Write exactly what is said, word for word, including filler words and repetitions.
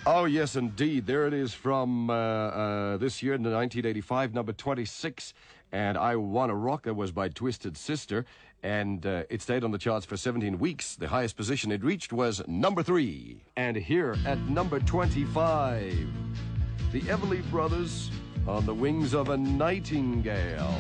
Oh, yes, indeed. There it is from uh, uh, this year, nineteen eighty-five, number twenty-six. And I Wanna Rock. That was by Twisted Sister. And uh, it stayed on the charts for seventeen weeks. The highest position it reached was number three. And here at number twenty-five, the Everly Brothers, On the Wings of a Nightingale.